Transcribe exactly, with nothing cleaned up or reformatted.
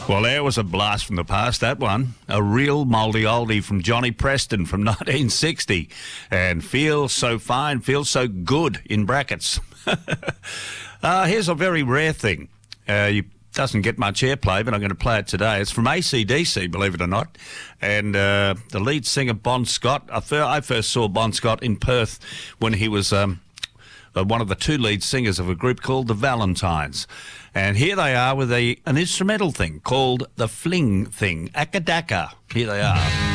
Well, there was a blast from the past, that one. A real mouldy oldie from Johnny Preston from nineteen sixty. And feels so fine, feels so good, in brackets. uh, here's a very rare thing. Uh, you doesn't get much airplay, but I'm going to play it today. It's from A C D C, believe it or not. And uh, the lead singer, Bon Scott. I, fir- I first saw Bon Scott in Perth when he was um, uh, one of the two lead singers of a group called the Valentines. And here they are with a an instrumental thing called the Fling Thing. Akadaka. Here they are.